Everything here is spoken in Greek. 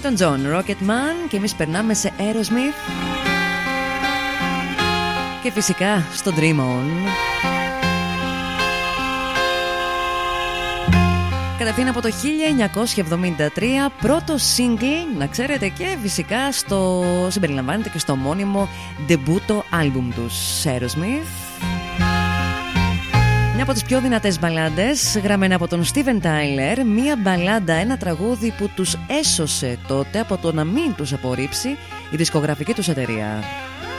Elton John, Rocketman, και εμείς περνάμε σε Aerosmith και φυσικά στο Dream On. Κατευθείαν από το 1973, πρώτο single, να ξέρετε, και φυσικά συμπεριλαμβάνεται και στο μόνιμο ντεμπούτο άλμπουμ τους, Aerosmith. Μια από τις πιο δυνατές μπαλάντες, γραμμένα από τον Steven Tyler, μια μπαλάντα, ένα τραγούδι που τους έσωσε τότε από το να μην τους απορρίψει η δισκογραφική τους εταιρεία.